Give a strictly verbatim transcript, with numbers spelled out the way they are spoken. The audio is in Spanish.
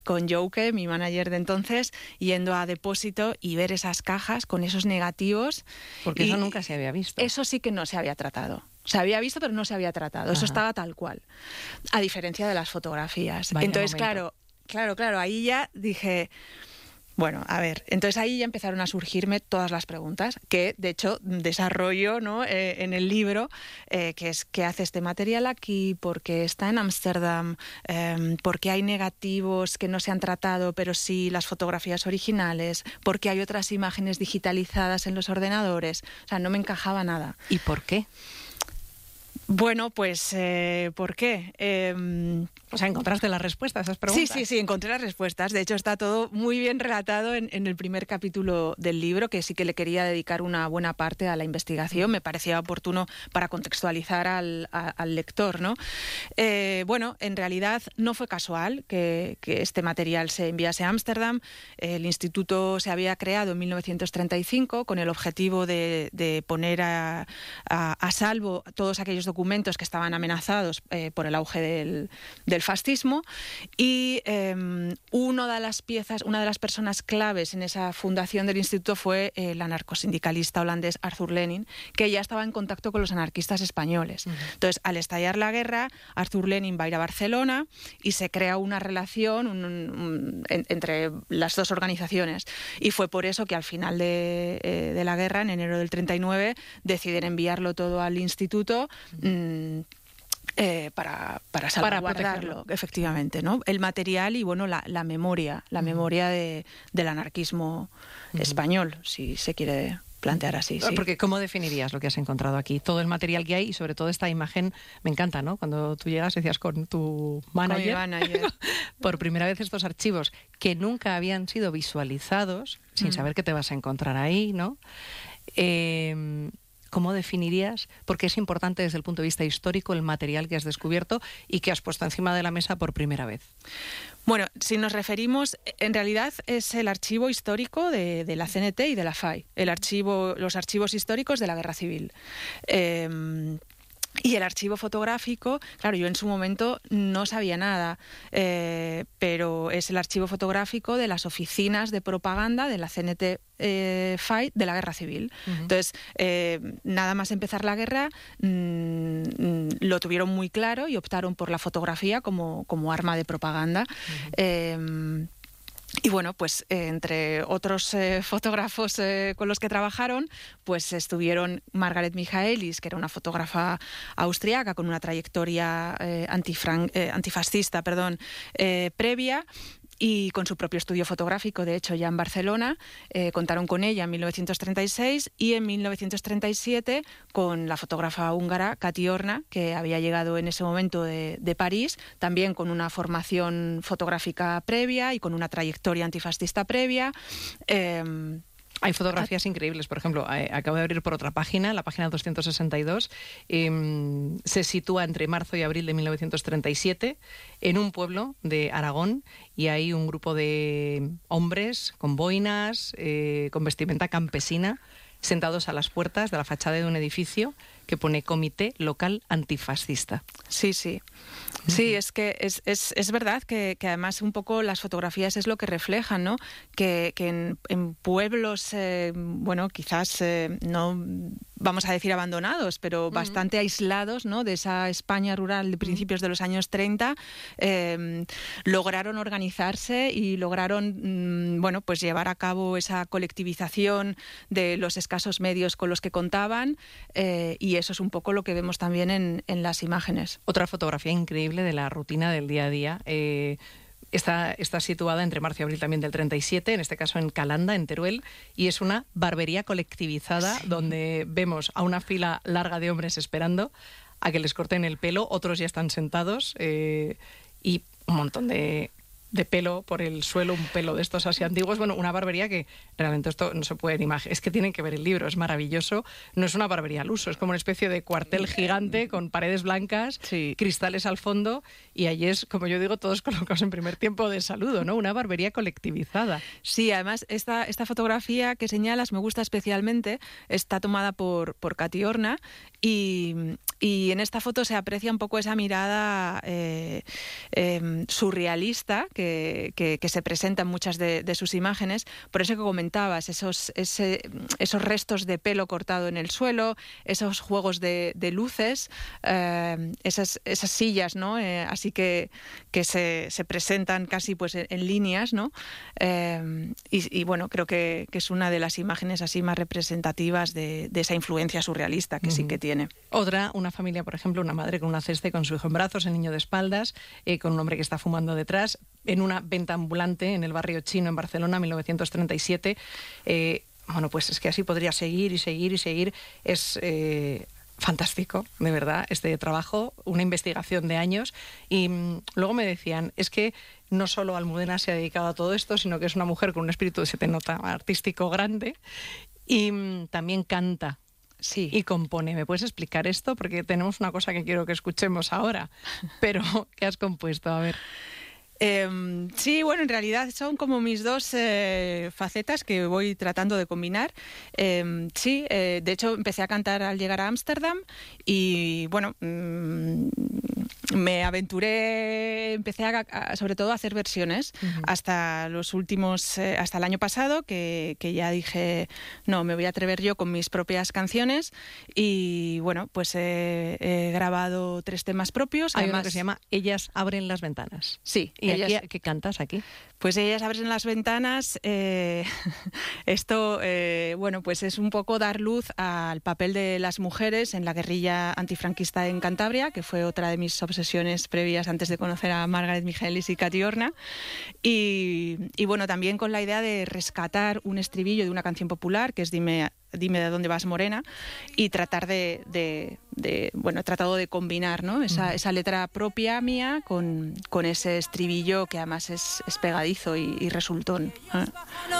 con Jouke, mi manager de entonces, yendo a depósito y ver esas cajas con esos negativos. Porque y eso nunca se había visto. Eso sí que no se había tratado. Se había visto, pero no se había tratado. Ajá. Eso estaba tal cual. A diferencia de las fotografías. Vaya Entonces, momento. claro, claro, claro, ahí ya dije... Bueno, a ver, entonces ahí ya empezaron a surgirme todas las preguntas que, de hecho, desarrollo, ¿no? eh, en el libro, eh, que es ¿qué hace este material aquí? ¿Por qué está en Ámsterdam? Eh, ¿Por qué hay negativos que no se han tratado, pero sí las fotografías originales? ¿Por qué hay otras imágenes digitalizadas en los ordenadores? O sea, no me encajaba nada. ¿Y por qué? Bueno, pues, eh, ¿por qué? Eh, o sea, ¿encontraste la respuesta a esas preguntas? Sí, sí, sí, encontré las respuestas. De hecho, está todo muy bien relatado en, en el primer capítulo del libro, que sí que le quería dedicar una buena parte a la investigación. Me parecía oportuno para contextualizar al, a, al lector, ¿no? Eh, bueno, en realidad no fue casual que, que este material se enviase a Ámsterdam. El instituto se había creado en mil novecientos treinta y cinco con el objetivo de, de poner a, a, a salvo todos aquellos documentos que estaban amenazados eh, por el auge del, del fascismo, y eh, una de las piezas, una de las personas claves en esa fundación del instituto fue el anarcosindicalista holandés Arthur Lenin, que ya estaba en contacto con los anarquistas españoles. Uh-huh. Entonces, al estallar la guerra, Arthur Lenin va a ir a Barcelona y se crea una relación un, un, en, entre las dos organizaciones, y fue por eso que al final de, eh, de la guerra, en enero del treinta y nueve, deciden enviarlo todo al instituto. Uh-huh. mmm, Eh, para, para salvaguardarlo, para efectivamente, ¿no? El material y, bueno, la, la memoria, la uh-huh. memoria de, del anarquismo uh-huh. español, si se quiere plantear así. Sí. Porque, ¿cómo definirías lo que has encontrado aquí? Todo el material que hay y, sobre todo, esta imagen, me encanta, ¿no? Cuando tú llegas, decías con tu manager, con mi manager. por primera vez estos archivos que nunca habían sido visualizados, sin uh-huh. saber qué te vas a encontrar ahí, ¿no? Eh... ¿Cómo definirías, porque es importante desde el punto de vista histórico, el material que has descubierto y que has puesto encima de la mesa por primera vez? Bueno, si nos referimos, en realidad es el archivo histórico de, de la C N T y de la F A I, el archivo, los archivos históricos de la Guerra Civil. Eh, Y el archivo fotográfico, claro, yo en su momento no sabía nada, eh, pero es el archivo fotográfico de las oficinas de propaganda de la C N T eh, F A I de la Guerra Civil. Uh-huh. Entonces, eh, nada más empezar la guerra, mmm, lo tuvieron muy claro y optaron por la fotografía como, como arma de propaganda. Uh-huh. Eh, Y bueno, pues eh, entre otros eh, fotógrafos eh, con los que trabajaron, pues estuvieron Margaret Michaelis, que era una fotógrafa austriaca con una trayectoria eh, antifran- eh, antifascista perdón, eh, previa, y con su propio estudio fotográfico, de hecho, ya en Barcelona. Eh, contaron con ella en mil novecientos treinta y seis y en mil novecientos treinta y siete con la fotógrafa húngara Kati Orna, que había llegado en ese momento de, de París, también con una formación fotográfica previa y con una trayectoria antifascista previa. Eh, Hay fotografías increíbles, por ejemplo, eh, acabo de abrir por otra página, la página doscientos sesenta y dos, eh, se sitúa entre marzo y abril de mil novecientos treinta y siete en un pueblo de Aragón, y hay un grupo de hombres con boinas, eh, con vestimenta campesina, sentados a las puertas de la fachada de un edificio que pone Comité Local Antifascista. Sí, sí. Sí, es que es, es, es verdad que, que además un poco las fotografías es lo que reflejan, ¿no? Que, que en, en pueblos, eh, bueno, quizás eh, no vamos a decir abandonados, pero uh-huh. bastante aislados, ¿no? De esa España rural de principios uh-huh. de los años treinta, eh, lograron organizarse y lograron, mm, bueno, pues llevar a cabo esa colectivización de los escasos medios con los que contaban, eh, y eso es un poco lo que vemos también en, en las imágenes. Otra fotografía increíble de la rutina del día a día. Eh, está, está situada entre marzo y abril también del treinta y siete, en este caso en Calanda, en Teruel, y es una barbería colectivizada, sí, donde vemos a una fila larga de hombres esperando a que les corten el pelo, otros ya están sentados, eh, y un montón de... de pelo por el suelo, un pelo de estos así antiguos. Bueno, una barbería que realmente esto no se puede ni imaginar. Es que tienen que ver el libro, es maravilloso. No es una barbería al uso, es como una especie de cuartel gigante con paredes blancas, sí, cristales al fondo, y allí es, como yo digo, todos colocados en primer tiempo de saludo, ¿no? Una barbería colectivizada. Sí, además esta, esta fotografía que señalas me gusta especialmente, está tomada por, por Kati Orna, y, y en esta foto se aprecia un poco esa mirada eh, eh, surrealista que que, que, que se presenta en muchas de, de sus imágenes. Por eso que comentabas, esos, ese, esos restos de pelo cortado en el suelo, esos juegos de, de luces, eh, esas, esas sillas, ¿no? Eh, así que, que se, se presentan casi pues en, en líneas, ¿no? Eh, y, y bueno, creo que, que es una de las imágenes así más representativas de, de esa influencia surrealista que uh-huh. sí que tiene. Otra, una familia, por ejemplo, una madre con una cesta y con su hijo en brazos, el niño de espaldas, eh, con un hombre que está fumando detrás, en una venta ambulante en el barrio chino en Barcelona, mil novecientos treinta y siete. Eh, bueno, pues es que así podría seguir y seguir y seguir. Es eh, fantástico, de verdad, este trabajo, una investigación de años. Y mmm, luego me decían, es que no solo Almudena se ha dedicado a todo esto, sino que es una mujer con un espíritu, se te nota, artístico grande, y mmm, también canta. Sí. Y compone. ¿Me puedes explicar esto? Porque tenemos una cosa que quiero que escuchemos ahora. Pero, ¿qué has compuesto? A ver. Eh, sí, bueno, en realidad son como mis dos eh, facetas que voy tratando de combinar. Eh, sí, eh, de hecho empecé a cantar al llegar a Ámsterdam y, bueno, mmm, me aventuré, empecé a, a, sobre todo a hacer versiones uh-huh. hasta los últimos, eh, hasta el año pasado, que, que ya dije, no, me voy a atrever yo con mis propias canciones y, bueno, pues he, he grabado tres temas propios. Hay además uno que se llama Ellas abren las ventanas. Sí. ¿Y ellas, aquí, qué cantas aquí? Pues Ellas abren las ventanas. Eh, esto, eh, bueno, pues es un poco dar luz al papel de las mujeres en la guerrilla antifranquista en Cantabria, que fue otra de mis obsesiones previas antes de conocer a Margaret Michaelis y Katy Horna. Y, y bueno, también con la idea de rescatar un estribillo de una canción popular, que es Dime... Dime de dónde vas, morena, y tratar de, de, de bueno, he tratado de combinar, ¿no? esa, esa letra propia mía con, con ese estribillo que además es, es pegadizo y, y resultón. ¿eh?